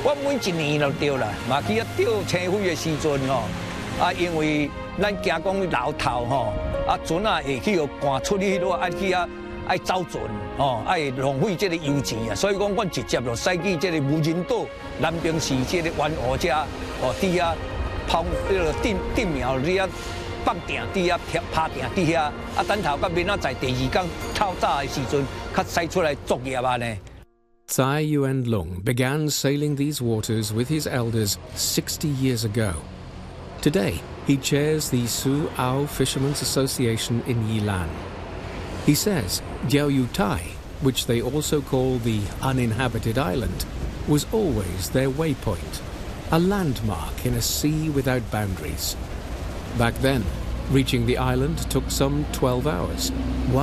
我每一年就钓啦，嘛去钓青飞的时阵吼，因为咱惊讲老头吼，船会去赶出去爱去爱走船爱浪费这个油钱啊，所以讲阮直接就驶去这个无人岛南平市这个湾河遮伫遐抛定苗伫遐放定伫遐拍定伫遐等头到明仔载第2天透早的时阵，较驶出来作业啊呢。 Tsai Yuan-lung began sailing these waters with his elders 60 years ago. Today, he chairs the Su Ao Fishermen's Association in Yilan. He says Diaoyu Tai, which they also call the uninhabited island, was always their waypoint, a landmark in a sea without boundaries. Back then, reaching the island took some 12 hours,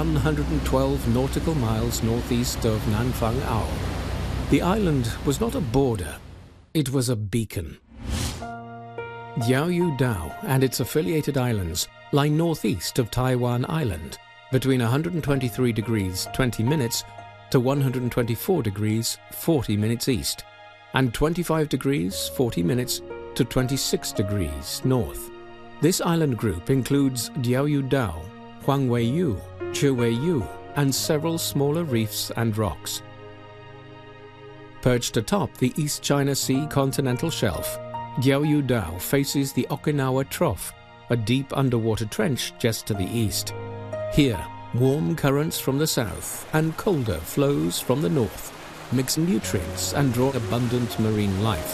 112 nautical miles northeast of Nanfang Ao. The island was not a border, it was a beacon. Diaoyu Dao and its affiliated islands lie northeast of Taiwan Island, between 123 degrees 20 minutes to 124 degrees 40 minutes east, and 25 degrees 40 minutes to 26 degrees north. This island group includes Diaoyu Dao, Huangweiyu, Cheweiyu, and several smaller reefs and rocks. Perched atop the East China Sea continental shelf, Diaoyu Dao faces the Okinawa Trough, a deep underwater trench just to the east. Here, warm currents from the south and colder flows from the north mix nutrients and draw abundant marine life.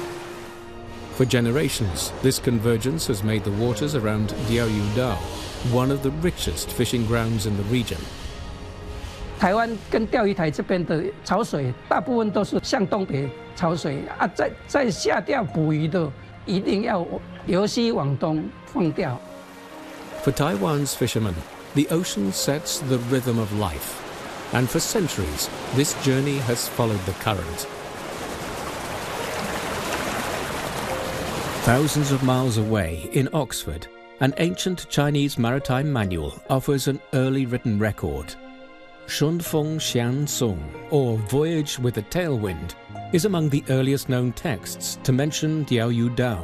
For generations, this convergence has made the waters around Diaoyu Dao one of the richest fishing grounds in the region. 台湾跟钓鱼台这边的潮水，大部分都是向东北潮水在下钓捕鱼的，一定要由西往东放钓。 For Taiwan's fishermen, the ocean sets the rhythm of life, and for centuries, this journey has followed the current. Thousands of miles away in Oxford, an ancient Chinese maritime manual offers an early written record. Shunfeng Xian Song, or Voyage with a Tailwind, is among the earliest known texts to mention Diaoyu Dao.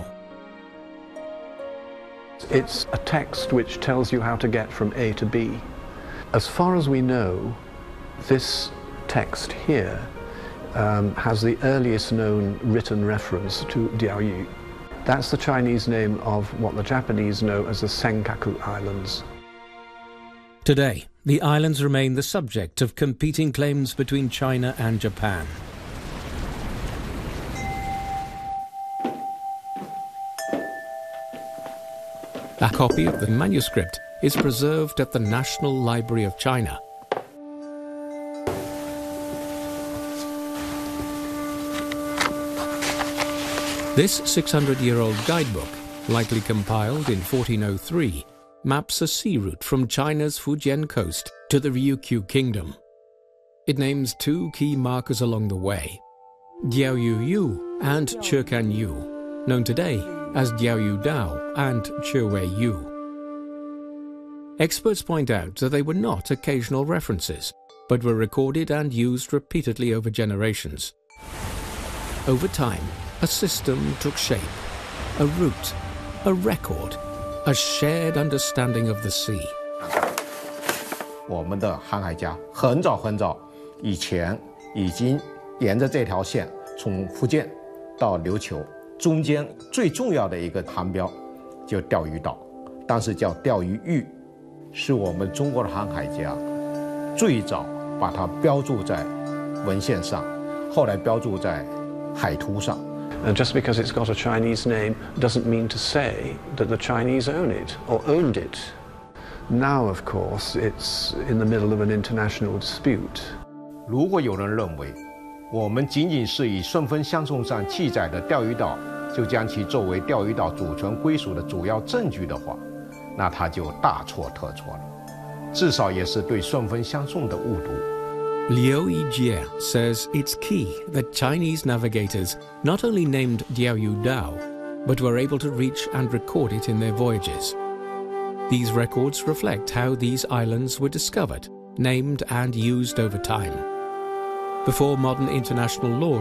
It's a text which tells you how to get from A to B. As far as we know, this text here has the earliest known written reference to Diaoyu. That's the Chinese name of what the Japanese know as the Senkaku Islands. Today, the islands remain the subject of competing claims between China and Japan. A copy of the manuscript is preserved at the National Library of China. This 600-year-old guidebook, likely compiled in 1403, maps a sea route from China's Fujian coast to the Ryukyu Kingdom. It names two key markers along the way, Diaoyu and Chekanyu, known today as Diaoyu Dao and Cheweiyu. Experts point out that they were not occasional references, but were recorded and used repeatedly over generations. Over time, a system took shape, a route, a record, a shared understanding of the sea. 我们的航海家很早以前已经沿着这条线从福建到琉球，中间最重要的一个航标就钓鱼岛，当时叫钓鱼屿，是我们中国的航海家最早把它标注在文献上，后来标注在海图上。 And just because it's got a Chinese name doesn't mean to say that the Chinese own it or owned it. Now, of course, it's in the middle of an international dispute. 如果有人认为我们仅仅是以顺丰相送上记载的钓鱼岛就将其作为钓鱼岛主权归属的主要证据的话，那他就大错特错了，至少也是对顺丰相送的误读。 Liu Yijie says it's key that Chinese navigators not only named Diaoyu Dao, but were able to reach and record it in their voyages. These records reflect how these islands were discovered, named and used over time. Before modern international law